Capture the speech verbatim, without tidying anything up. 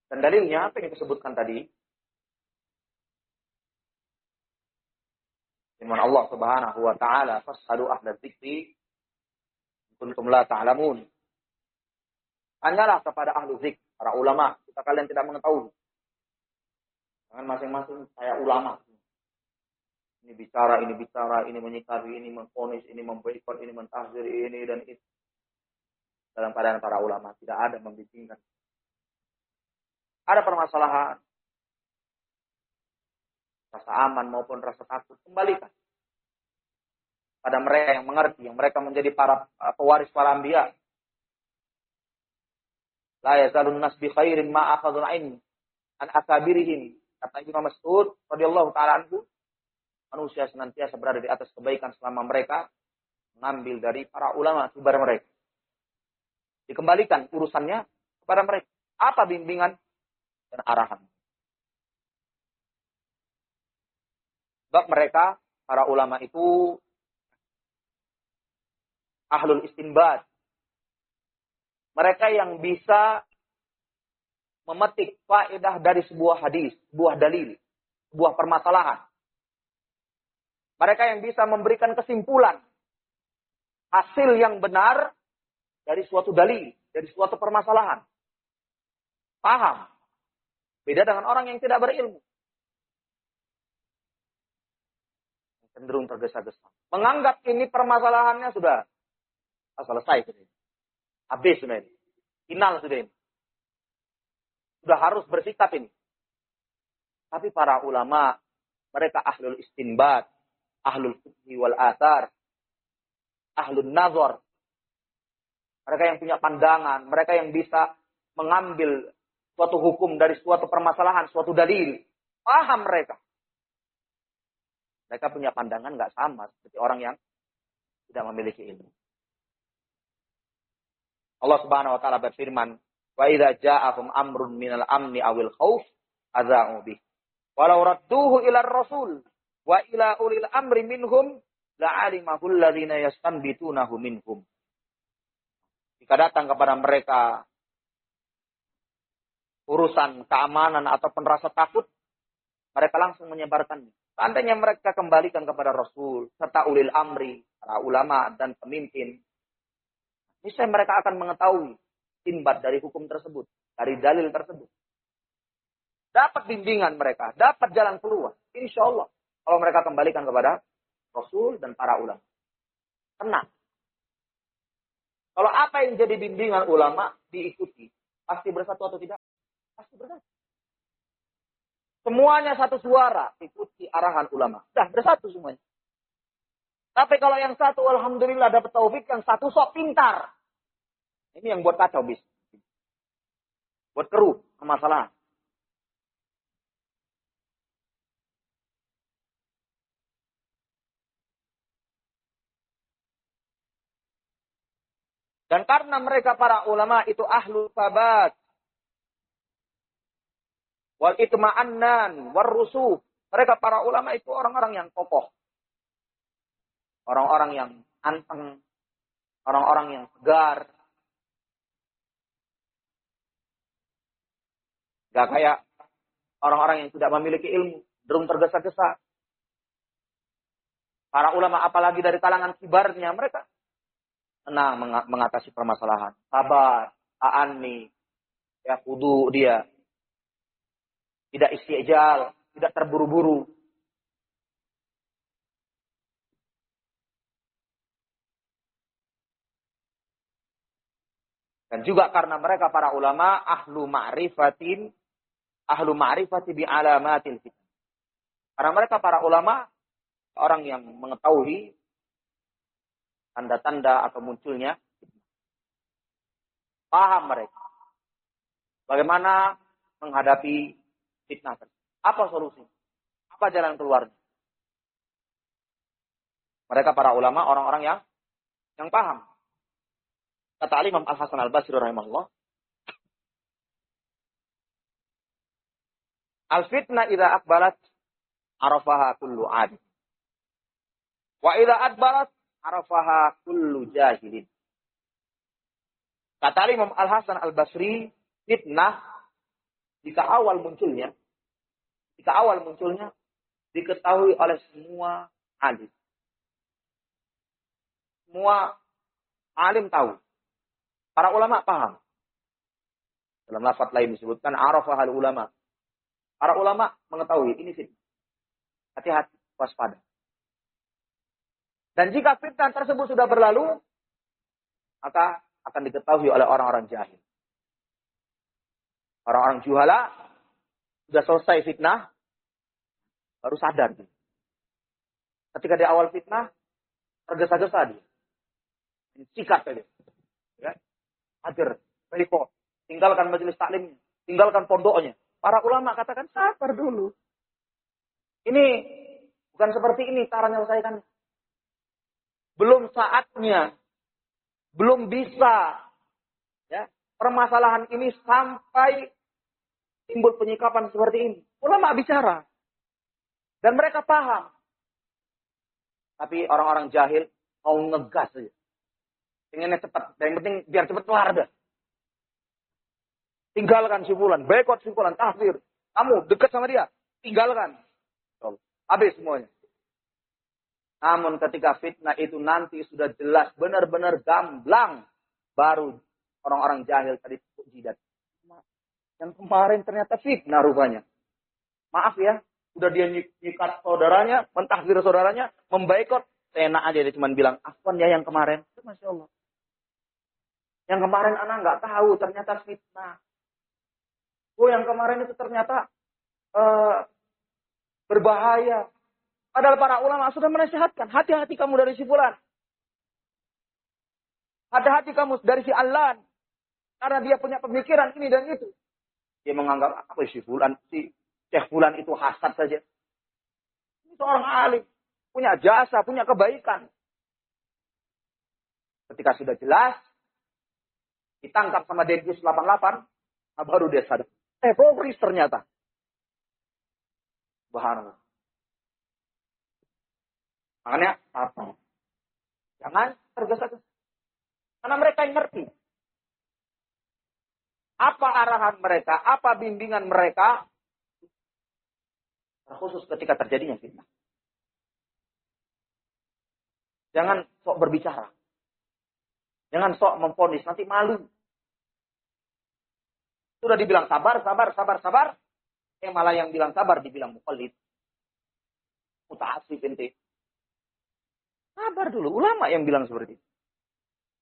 Dan dalilnya apa yang disebutkan tadi? Firman Allah Subhanahu wa taala, "Fas'alu ahla dzikri kuntum la ta'lamun." Tanyalah kepada ahlu dzikr, para ulama, jika kalian tidak mengetahui. Jangan masing-masing saya ulama. Ini bicara, ini bicara, ini menyikapi, ini memvonis, ini memboikot, ini mentahzir, ini dan itu. Dalam keadaan para ulama tidak ada membimbingkan. Ada permasalahan, rasa aman maupun rasa takut, kembalikan pada mereka yang mengerti, yang mereka menjadi para pewaris para anbiya. La yazalun nas bi khairin ma akhadhul ilm an akabirihim. Kata Imam Mas'ud radhiyallahu taala anhu, manusia senantiasa berada di atas kebaikan selama mereka mengambil dari para ulama kibar mereka. Dikembalikan urusannya kepada mereka. Apa bimbingan dan arahan? Sebab mereka, para ulama itu ahlul istinbat. Mereka yang bisa memetik faedah dari sebuah hadis, sebuah dalil, sebuah permasalahan. Mereka yang bisa memberikan kesimpulan, hasil yang benar dari suatu dalil, dari suatu permasalahan. Paham. Beda dengan orang yang tidak berilmu. Cenderung tergesa-gesa. Menganggap ini permasalahannya sudah ah, selesai. Sudah. Habis sudah ini. Final sudah ini. Sudah harus bersikap ini. Tapi para ulama, mereka ahlul istinbat, ahlul fiqh wal athar, ahlul nazar. Mereka yang punya pandangan, mereka yang bisa mengambil suatu hukum dari suatu permasalahan, suatu dalil. Paham mereka. Mereka punya pandangan nggak sama seperti orang yang tidak memiliki ilmu. Allah Subhanahu wa taala berfirman, "Wa idza ja'ahum amrun minal amni awil khauf adza'u bih. Walau radduhu ila ar-rasul wa ila ulil amri minhum la'alimahu alladziina yastanbitunahu minhum." Jika datang kepada mereka urusan keamanan ataupun rasa takut, mereka langsung menyebarkannya. Seandainya mereka kembalikan kepada Rasul serta ulil amri, para ulama dan pemimpin, niscaya mereka akan mengetahui istinbat dari hukum tersebut, dari dalil tersebut. Dapat bimbingan mereka, dapat jalan keluar. Insya Allah, kalau mereka kembalikan kepada Rasul dan para ulama. Tenang. Kalau apa yang jadi bimbingan ulama diikuti, pasti bersatu atau tidak? Pasti bersatu. Semuanya satu suara, ikuti arahan ulama. Dah bersatu semuanya. Tapi kalau yang satu, alhamdulillah dapat taufik, yang satu sok pintar. Ini yang buat kacau bis. Buat keruh, permasalahan. Dan karena mereka para ulama itu ahlu sabat, wal itma'annan, war rusuf. Mereka para ulama itu orang-orang yang kokoh. Orang-orang yang anteng. Orang-orang yang segar. Gak kayak orang-orang yang tidak memiliki ilmu. Cenderung tergesa-gesa. Para ulama apalagi dari kalangan kibarnya mereka tenang mengatasi permasalahan. Sabar, ta'anni, ya kudu dia. Tidak istijal, tidak terburu-buru. Dan juga karena mereka para ulama ahlu ma'rifatin, ahlu ma'rifati bi alamatil fitnah. Karena mereka para ulama orang yang mengetahui tanda-tanda atau munculnya fitnah. Paham mereka bagaimana menghadapi fitnah tersebut. Apa solusi? Apa jalan keluarnya? Mereka para ulama orang-orang yang yang paham. Kata Imam Al-Hasan Al-Basri rahimahullah, al-fitnah idza aqbalat arafaha kullu 'adil. Wa idza adbarat arafaha kullu jahilin. Kata Imam Al-Hasan Al-Basri, fitnah Jika awal munculnya, jika awal munculnya diketahui oleh semua alim. Semua alim tahu. Para ulama paham. Dalam lafaz lain disebutkan arafahal ulama. Para ulama mengetahui ini fitnah. Hati-hati, waspada. Dan jika fitnah tersebut sudah berlalu, maka akan diketahui oleh orang-orang jahil. Orang-orang juhala sudah selesai fitnah, baru sadar. Ketika di awal fitnah, tergesa-gesa dia. Sikat saja. Ya. Hajar, berikut. Tinggalkan majelis taklimnya. Tinggalkan pondoknya. Para ulama katakan, sabar dulu. Ini bukan seperti ini cara menyelesaikan. Belum saatnya. Belum bisa. Ya, permasalahan ini sampai timbul penyikapan seperti ini. Ulama bicara. Dan mereka paham. Tapi orang-orang jahil mau ngegas saja. Pengennya cepat. Yang penting biar cepat kelar dah. Tinggalkan simpulan. Boikot simpulan. Tahfir. Kamu dekat sama dia. Tinggalkan. Habis semuanya. Namun ketika fitnah itu nanti sudah jelas. Benar-benar gamblang. Baru orang-orang jahil tadi tepuk jidat. Yang kemarin ternyata fitnah rupanya. Maaf ya. Sudah dia nyikat saudaranya. Mentahfir saudaranya. Memboikot. Enak aja dia cuma bilang. Afwan ya yang kemarin. Masya Allah. Yang kemarin anak nggak tahu. Ternyata fitnah. Oh yang kemarin itu ternyata uh, berbahaya. Padahal para ulama sudah menasihatkan. Hati-hati kamu dari si fulan. Hati-hati kamu dari si Allan. Karena dia punya pemikiran ini dan itu. Dia menganggap apa si fulan. Si Syekh fulan itu hasad saja. Ini seorang alim. Punya jasa, punya kebaikan. Ketika sudah jelas. Ditangkap sama Densus delapan puluh delapan. Baru dia sadar. Teroris ternyata. Subhanallah. Makanya apa? Jangan tergesa-gesa. Karena mereka yang ngerti. Apa arahan mereka, apa bimbingan mereka. Khusus ketika terjadinya fitnah. Jangan sok berbicara. Jangan sok memvonis, nanti malu. Sudah dibilang sabar, sabar, sabar, sabar. Yang malah yang bilang sabar dibilang muqallid. Muta'assif ente. Sabar dulu. Ulama yang bilang seperti itu.